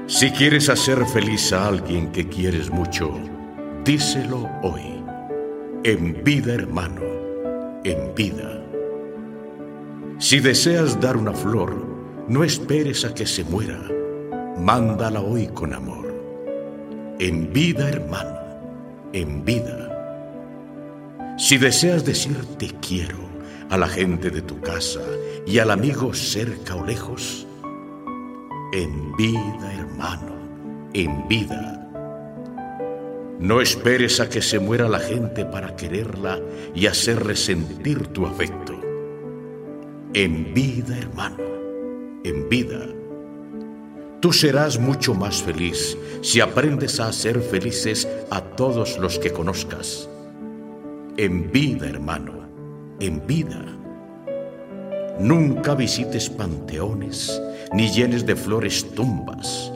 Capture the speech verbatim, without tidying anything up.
Si quieres hacer feliz a alguien que quieres mucho, díselo hoy. En vida, hermano, en vida. Si deseas dar una flor, no esperes a que se muera. Mándala hoy con amor. En vida, hermano, en vida. Si deseas decir te quiero a la gente de tu casa y al amigo cerca o lejos, en vida, hermano, en vida. No esperes a que se muera la gente para quererla y hacerle sentir tu afecto. En vida, hermano, en vida. Tú serás mucho más feliz si aprendes a hacer felices a todos los que conozcas. En vida, hermano, en vida. Nunca visites panteones ni llenes de flores tumbas.